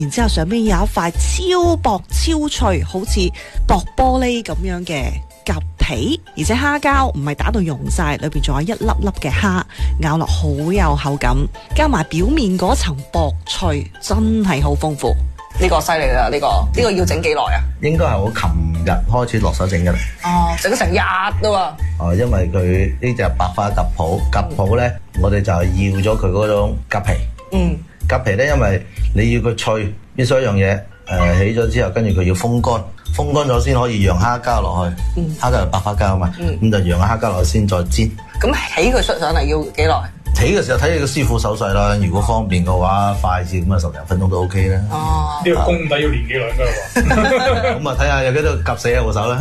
然之後上面有一塊超薄超脆，好似薄玻璃咁樣嘅鴿皮，而且蝦膠唔係打到溶晒，裏邊仲有一粒粒嘅蝦，咬落好有口感，加埋表面嗰層薄脆，真係好豐富。 呢個犀利啦！呢個要整幾耐啊？ 應該係我琴日開始落手整嘅啦。 哦，整咗成日啦喎！ 因為佢呢隻白花鴿脯咧，我哋就係要咗佢嗰種鴿皮。鴿皮咧，因為你要佢脆，必須一樣嘢起咗之後，跟住佢要風乾咗先可以釀蝦膠落去。蝦膠係白花膠啊嘛，咁就釀蝦膠落去先再煎。 咁起佢出上嚟要幾耐？ 起嘅時候睇你個師傅手勢啦，如果方便嘅話，快捷咁啊10零分鐘都 OK 啦。 哦，呢個功底要練幾耐㗎喎？咁啊睇下有幾多夾死喺我手啦。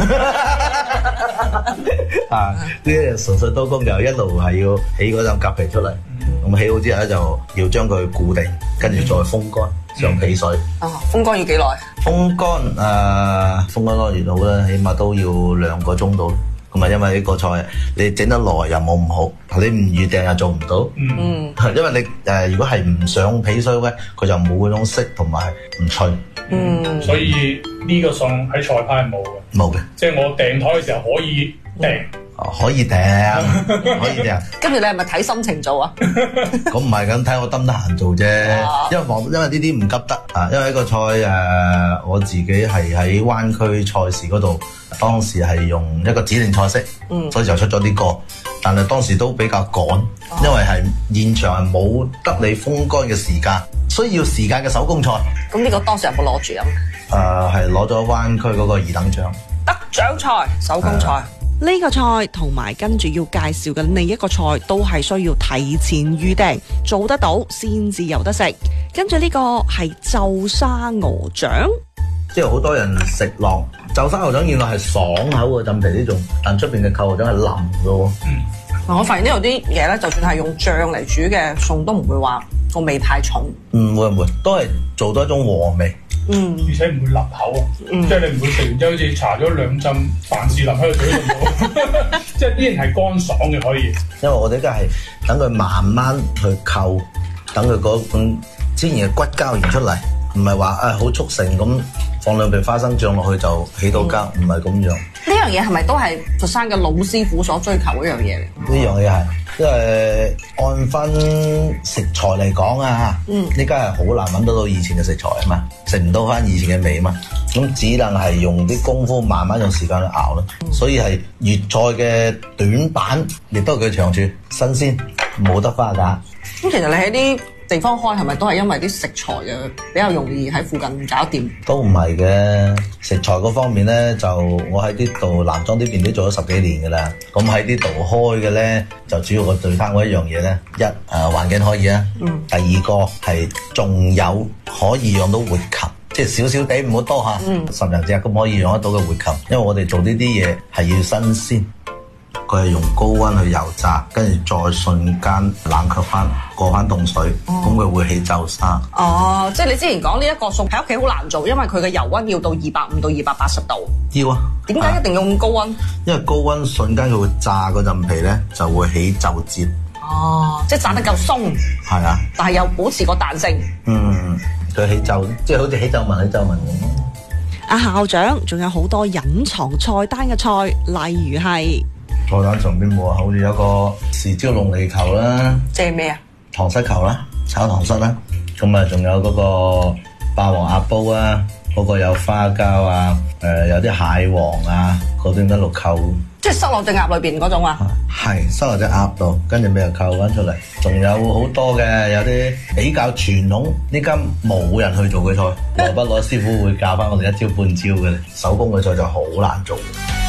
呢啲純粹刀工就一路係要起嗰陣夾皮出嚟，咁起好之後咧就要將佢固定，跟住再風乾上皮水。 風乾要幾耐？ 風乾多越好啦，起碼都要2個鐘到。咁啊，因為呢個菜你整得耐又冇咁好，你唔預訂又做唔到。因為你如果係唔上皮水咧，佢就冇嗰種色同埋唔脆。 所以呢個餸喺菜派係冇嘅。冇嘅，即係我訂台嘅時候可以訂。 可以訂，可以訂。 跟住你係咪睇心情做啊？ 咁唔係咁睇我得唔得閒做啫。因為呢啲唔急得啊。因為呢個菜我自己係喺灣區菜市嗰度，當時係用一個指定菜式，所以就出咗啲個。但係當時都比較趕，因為係現場係冇得你風乾嘅時間，需要時間嘅手工菜。 咁呢個當時有冇攞住啊？ 係攞咗灣區嗰個2等獎。 得獎菜，手工菜。 呢個菜同埋跟住要介紹嘅另一個菜都係需要提前預訂，做得到先至有得食。跟住呢個係就沙鵝掌， 即係好多人食落就沙鵝掌，原來係爽口嘅浸皮呢種，但出邊嘅扣鵝掌係腍嘅喎。 我發現呢度啲嘢咧，就算係用醬嚟煮嘅餸，都唔會話個味太重。 唔會，都係做到一種和味。 而且唔會辣口啊！即係你唔會食完之後好似搽咗2針凡士林喺個嘴度，即係啲人係乾爽嘅可以。 因為我哋而家係等佢慢慢去扣，等佢嗰種天然嘅骨膠原出嚟，唔係話好速成咁放2片花生醬落去就起到膠，唔係咁樣。 呢樣嘢係咪都係佛山嘅老師傅所追求嗰樣嘢嚟？ 呢樣嘢係，因為按翻食材嚟講啊，呢家係好難揾到以前嘅食材啊嘛，食唔到翻以前嘅味啊嘛，咁只能係用啲功夫慢慢用時間去熬咯。所以係粵菜嘅短板，亦都係佢長處，新鮮冇得花架。 咁其實你喺啲地方開係咪都係因為啲食材嘅比較容易喺附近搞掂？ 都唔係嘅，食材嗰方面咧，就我喺呢度南莊呢邊都做咗10幾年噶啦。咁喺呢度開嘅咧，就主要我對翻嗰一樣嘢咧，環境可以啊。第二個係仲有可以養到活禽，即係少少地唔好多下，10零隻咁可以養得到嘅活禽。因為我哋做呢啲嘢係要新鮮。佢係用高溫去油炸，跟住再瞬間冷卻翻，過翻凍水，咁佢會起皺沙。 即係你之前講呢一個餸喺屋企好難做，因為佢嘅油溫要到250到280度。 要啊。 點解一定要咁高溫？ 因為高溫瞬間佢會炸嗰陣皮咧，就會起皺褶。 即係炸得夠鬆。係啊。但係又保持個彈性。 佢起皺，即係好似起皺紋咁。 阿校長仲有好多隱藏菜單嘅菜，例如係。 菜單上邊冇啊，好似有個豉椒龍脷球啦， 即係咩啊？ 糖虱球啦，炒糖虱啦，咁啊仲有嗰個霸王鴨煲啊，嗰個有花膠啊，有啲蟹黃啊，嗰啲一路扣， 即係塞落隻鴨裏邊嗰種啊？ 係塞落隻鴨度，跟住咪又扣翻出嚟，仲有好多嘅，有啲比較傳統，呢間冇人去做嘅菜，羅不羅師傅會教翻我哋一招半招嘅，手工嘅菜就好難做。